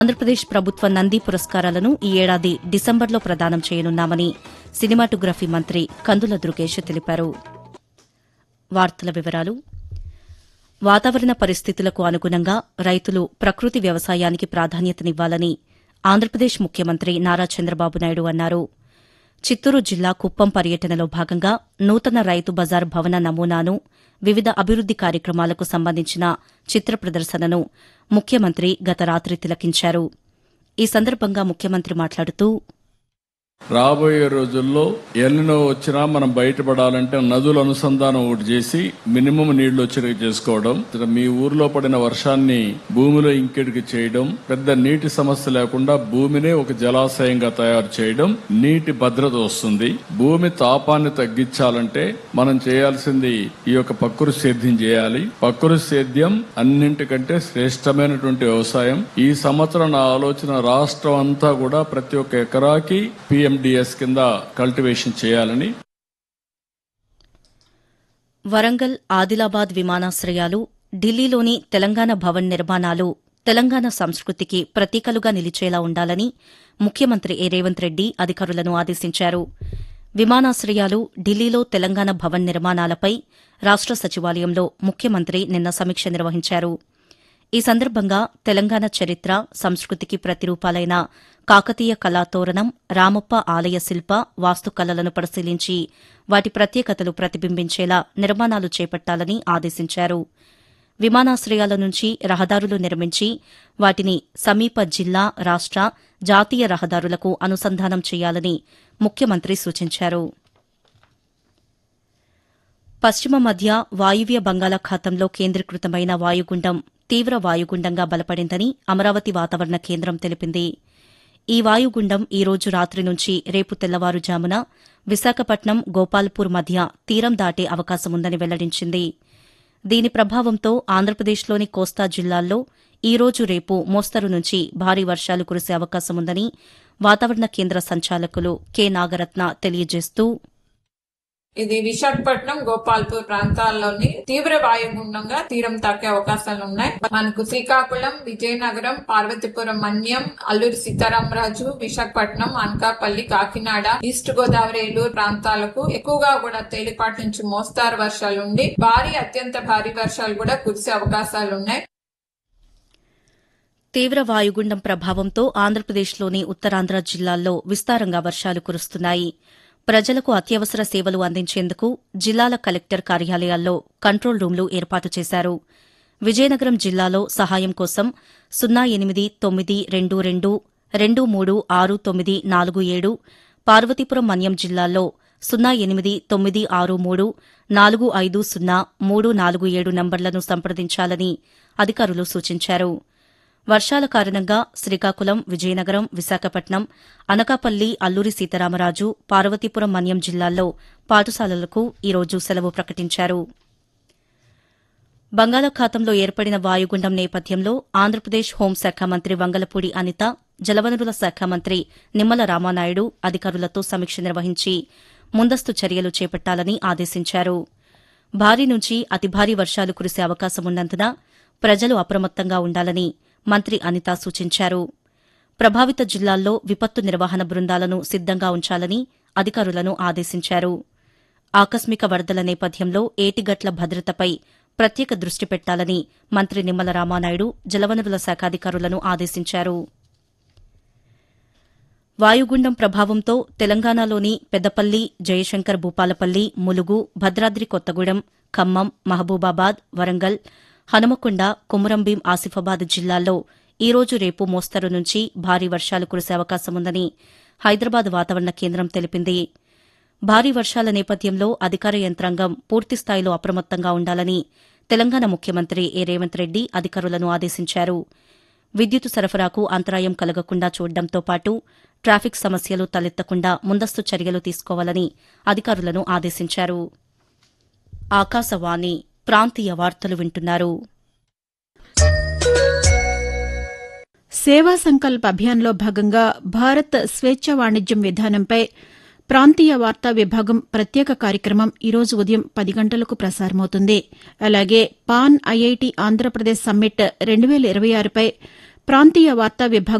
ఆంధ్రప్రదేశ్ ప్రభుత్వ నంది పురస్కారాలను ఈ ఏడాది డిసెంబర్లో ప్రదానం చేయనున్నామని సినిమాటోగ్రఫీ మంత్రి కందుల దుర్గేష్ తెలిపారు. వార్తల వివరాలు. వాతావరణ పరిస్థితులకు అనుగుణంగా రైతులు ప్రకృతి వ్యవసాయానికి ప్రాధాన్యతనివ్వాలని ఆంధ్రప్రదేశ్ ముఖ్యమంత్రి నారా చంద్రబాబు నాయుడు అన్నారు. చిత్తూరు జిల్లా కుప్పం పర్యటనలో భాగంగా నూతన రైతు బజార్ భవన నమూనాను, వివిధ అభివృద్ది కార్యక్రమాలకు సంబంధించిన చిత్ర ప్రదర్శనను ముఖ్యమంత్రి గత రాత్రి తిలకించారు. ఈ సందర్భంగా ముఖ్యమంత్రి మాట్లాడుతూ, రాబోయే రోజుల్లో ఎల్నినో వచ్చినా మనం బయటపడాలంటే నదుల అనుసంధానం ఒకటి చేసి మినిమం నీళ్లు వచ్చేటట్టు చేసుకోవడం, మీ ఊర్లో పడిన వర్షాన్ని భూమిలో ఇంకెడికి చేయడం, పెద్ద నీటి సమస్య లేకుండా భూమినే ఒక జలాశయంగా తయారు చేయడం, నీటి భద్రత వస్తుంది. భూమి తాపాన్ని తగ్గించాలంటే మనం చేయాల్సింది ఈ యొక్క ప్రకృతి సేద్యం చేయాలి. ప్రకృతి సేద్యం అన్నింటికంటే శ్రేష్టమైనటువంటి వ్యవసాయం. ఈ సంవత్సరం నా ఆలోచన రాష్ట్రం అంతా కూడా ప్రతి ఒక్క ఎకరాకి PMDS కింద కల్టివేషన్ చేయాలని. వరంగల్, ఆదిలాబాద్ విమానాశ్రయాలు, ఢిల్లీలోని తెలంగాణ భవన్ నిర్మాణాలు తెలంగాణ సంస్కృతికి ప్రతీకలుగా నిలిచేలా ఉండాలని ముఖ్యమంత్రి రేవంత్ రెడ్డి అధికారులను ఆదేశించారు. విమానాశ్రయాలు, ఢిల్లీలో తెలంగాణ భవన్ నిర్మాణాలపై రాష్ట సచివాలయంలో ముఖ్యమంత్రి నిన్న సమీక్ష నిర్వహించారు. ఈ సందర్భంగా తెలంగాణ చరిత్ర, సంస్కృతికి ప్రతిరూపాలైన కాకతీయ కళాతోరణం, రామప్ప ఆలయ శిల్ప, వాస్తుకళలను పరిశీలించి వాటి ప్రత్యేకతలు ప్రతిబింబించేలా నిర్మాణాలు చేపట్టాలని ఆదేశించారు. విమానాశ్రయాల నుంచి రహదారులు నిర్మించి వాటిని సమీప జిల్లా, రాష్ట, జాతీయ రహదారులకు అనుసంధానం చేయాలని ముఖ్యమంత్రి సూచించారు. పశ్చిమ మధ్య వాయువ్య బంగాళాఖాతంలో కేంద్రీకృతమైన వాయుగుండం తీవ్ర వాయుగుండంగా బలపడిందని అమరావతి వాతావరణ కేంద్రం తెలిపింది. ఈ వాయుగుండం ఈ రోజు రాత్రి నుంచి రేపు తెల్లవారుజామున విశాఖపట్నం, గోపాల్పూర్ మధ్య తీరం దాటే అవకాశముందని వెల్లడించింది. దీని ప్రభావంతో ఆంధ్రప్రదేశ్లోని కోస్తా జిల్లాల్లో ఈ రోజు రేపు మోస్తరు నుంచి భారీ వర్షాలు కురిసే అవకాశముందని వాతావరణ కేంద్ర సంచాలకులు కె నాగరత్న తెలియజేస్తూ, ఇది విశాఖపట్నం, గోపాల్పూర్ ప్రాంతాల్లోని తీవ్ర వాయుగుండంగా తీరం తాకే అవకాశాలున్నాయి. మనకు శ్రీకాకుళం, విజయనగరం, పార్వతీపురం, మన్యం, అల్లూరి సీతారామరాజు, విశాఖపట్నం, అనకాపల్లి, కాకినాడ, ఈస్ట్ గోదావరి, ఏలూరు ప్రాంతాలకు ఎక్కువగా కూడా తేలిపాటి నుంచి మోస్తారు వర్షాలుండి భారీ, అత్యంత భారీ వర్షాలు కూడా కురిసే అవకాశాలున్నాయి. తీవ్ర వాయుగుండం ప్రభావంతో ఆంధ్రప్రదేశ్లోని ఉత్తరాంధ్ర జిల్లాల్లో విస్తారంగా వర్షాలు కురుస్తున్నాయి. ప్రజలకు అత్యవసర సేవలు అందించేందుకు జిల్లాల కలెక్టర్ కార్యాలయాల్లో కంట్రోల్ రూంలు ఏర్పాటు చేశారు. విజయనగరం జిల్లాలో సహాయం కోసం 089222236947, పార్వతీపురం, మన్యం జిల్లాల్లో 0893450347 నంబర్లను సంప్రదించాలని అధికారులు సూచించారు. వర్షాల కారణంగా శ్రీకాకుళం, విజయనగరం, విశాఖపట్నం, అనకాపల్లి, అల్లూరి సీతారామరాజు, పార్వతీపురం, మన్యం జిల్లాల్లో పాఠశాలలకు ఈరోజు సెలవు ప్రకటించారు. బంగాళాఖాతంలో ఏర్పడిన వాయుగుండం నేపథ్యంలో ఆంధ్రప్రదేశ్ హోంశాఖ మంత్రి వంగలపూడి అనిత, జలవనరుల శాఖ మంత్రి నిమ్మల రామానాయుడు అధికారులతో సమీక్ష నిర్వహించి ముందస్తు చర్యలు చేపట్టాలని ఆదేశించారు. భారీ నుంచి అతి భారీ వర్షాలు కురిసే అవకాశమున్నందున ప్రజలు అప్రమత్తంగా ఉండాలని మంత్రి అనిత సూచించారు. ప్రభావిత జిల్లాల్లో విపత్తు నిర్వహణ బృందాలను సిద్దంగా ఉంచాలని అధికారులను ఆదేశించారు. ఆకస్మిక వరదల నేపథ్యంలో ఏటిగట్ల భద్రతపై ప్రత్యేక దృష్టి పెట్టాలని మంత్రి నిమ్మల రామానాయుడు జలవనరుల శాఖ అధికారులను ఆదేశించారు. వాయుగుండం ప్రభావంతో తెలంగాణలోని పెద్దపల్లి, జయశంకర్ భూపాలపల్లి, ములుగు, భద్రాద్రి కొత్తగూడెం, ఖమ్మం, మహబూబాబాద్, వరంగల్, హనుమకొండ, కొమురంభీం, ఆసిఫాబాద్ జిల్లాల్లో ఈ రోజు రేపు మోస్తరు నుంచి భారీ వర్షాలు కురిసే అవకాశముందని హైదరాబాద్ వాతావరణ కేంద్రం తెలిపింది. భారీ వర్షాల నేపథ్యంలో అధికార యంత్రాంగం పూర్తిస్థాయిలో అప్రమత్తంగా ఉండాలని తెలంగాణ ముఖ్యమంత్రి రేవంత్ రెడ్డి అధికారులను ఆదేశించారు. విద్యుత్ సరఫరాకు అంతరాయం కలగకుండా చూడడంతో పాటు ట్రాఫిక్ సమస్యలు తలెత్తకుండా ముందస్తు చర్యలు తీసుకోవాలని అధికారులను ఆదేశించారు. ఆకాశవాణి ప్రాంతీయ వార్తలు వింటున్నారు. సేవా సంకల్ప్ అభియాన్లో భాగంగా భారత్ స్వేచ్ఛ వాణిజ్యం విధానంపై ప్రాంతీయ వార్తా విభాగం ప్రత్యేక కార్యక్రమం ఈరోజు ఉదయం 10 గంటలకు ప్రసారమవుతుంది. అలాగే పాన్ ఐఐటి ఆంధ్రప్రదేశ్ సమ్మిట్ 2026పై ప్రాంతీయ వార్తా విభాగం